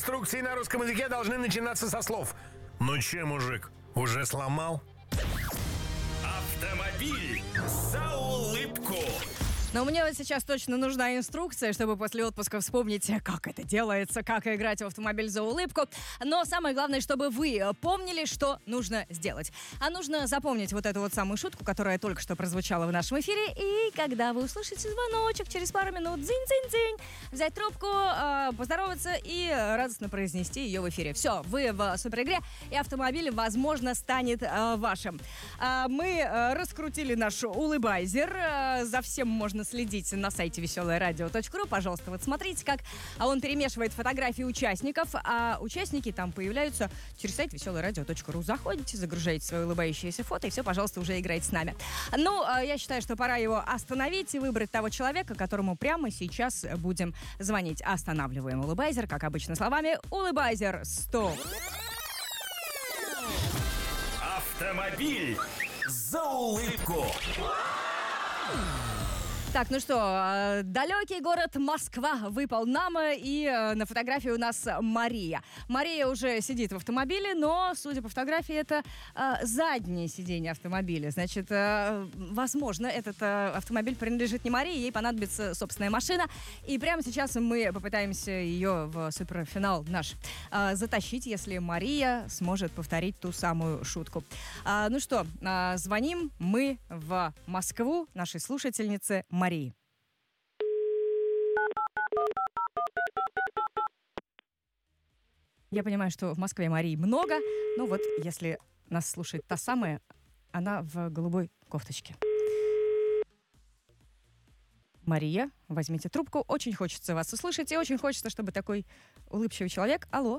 инструкции на русском языке должны начинаться со слов «Ну че, мужик, уже сломал?» Автомобиль за улыбку. Но мне вот сейчас точно нужна инструкция, чтобы после отпуска вспомнить, как это делается, как играть в автомобиль за улыбку. Но самое главное, чтобы вы помнили, что нужно сделать. А нужно запомнить вот эту вот самую шутку, которая только что прозвучала в нашем эфире. И когда вы услышите звоночек через пару минут, дзинь-дзинь-дзинь, взять трубку, поздороваться и радостно произнести ее в эфире. Все, вы в суперигре, и автомобиль, возможно, станет вашим. Мы раскрутили наш улыбайзер. За всем можно следить на сайте веселорадио.ру. Пожалуйста, вот смотрите, как он перемешивает фотографии участников, а участники там появляются через сайт веселорадио.ру. Заходите, загружаете свое улыбающееся фото, и все, пожалуйста, уже играйте с нами. Ну, я считаю, что пора его остановить и выбрать того человека, которому прямо сейчас будем звонить. Останавливаем улыбайзер, как обычно, словами «Улыбайзер, стоп!». Автомобиль за улыбку. Так, ну что, далекий город Москва выпал нам, и на фотографии у нас Мария. Мария уже сидит в автомобиле, но, судя по фотографии, это заднее сиденье автомобиля. Значит, возможно, этот автомобиль принадлежит не Марии, ей понадобится собственная машина. И прямо сейчас мы попытаемся ее в суперфинал наш затащить, если Мария сможет повторить ту самую шутку. Ну что, звоним мы в Москву нашей слушательнице Марии. Я понимаю, что в Москве Марии много, но вот если нас слушает та самая, она в голубой кофточке. Мария, возьмите трубку. Очень хочется вас услышать, и очень хочется, чтобы такой улыбчивый человек... Алло.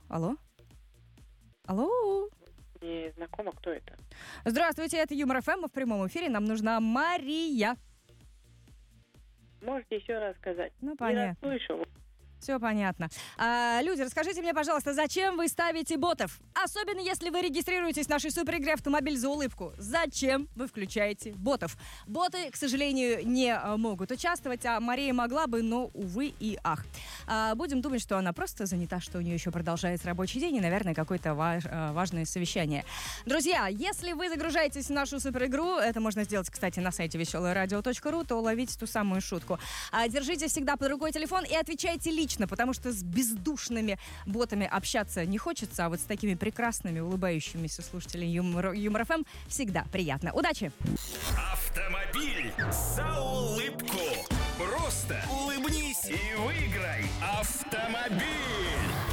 Не знакомо, кто это? Здравствуйте, это Юмор ФМ, в прямом эфире. Нам нужна Мария. Можете еще раз сказать? Ну, понятно. Не расслышал. Все понятно. Люди, расскажите мне, пожалуйста, зачем вы ставите ботов? Особенно, если вы регистрируетесь в нашей суперигре «Автомобиль за улыбку». Зачем вы включаете ботов? Боты, к сожалению, не могут участвовать, а Мария могла бы, но, увы и ах. Будем думать, что она просто занята, что у нее еще продолжается рабочий день и, наверное, какое-то важное совещание. Друзья, если вы загружаетесь в нашу суперигру, это можно сделать, кстати, на сайте веселорадио.ру, то ловите ту самую шутку. Держите всегда под рукой телефон и отвечайте лично, потому что с бездушными ботами общаться не хочется, а вот с такими прекрасными, улыбающимися слушателями Юмор ФМ всегда приятно. Удачи! Автомобиль за улыбку. Просто улыбнись и выиграй автомобиль.